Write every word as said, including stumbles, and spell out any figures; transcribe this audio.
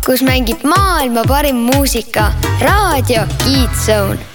kus mängib maailma parim muusika. Raadio Kids Zone.